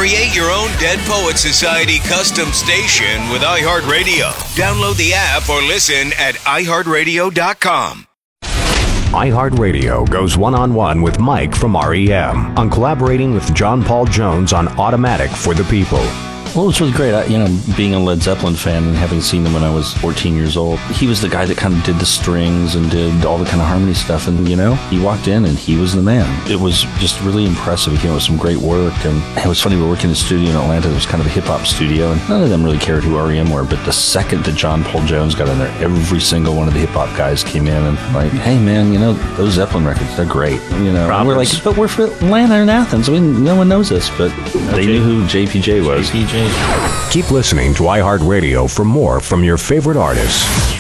Create your own Dead Poet Society custom station with iHeartRadio. Download the app or listen at iHeartRadio.com. iHeartRadio goes one-on-one with Mike from REM on collaborating with John Paul Jones on Automatic for the People. Well, it was really great. Being a Led Zeppelin fan and having seen them when I was 14 years old, he was the guy that kind of did the strings and did all the kind of harmony stuff. And, he walked in and he was the man. It was just really impressive. He came up with some great work. And it was funny, we were working in a studio in Atlanta. It was kind of a hip-hop studio. And none of them really cared who REM were. But the second that John Paul Jones got in there, every single one of the hip-hop guys came in and like, hey, man, those Zeppelin records, they're great. And we're like, but we're from Atlanta and Athens. No one knows us. But they knew who JPJ was. Keep listening to iHeartRadio for more from your favorite artists.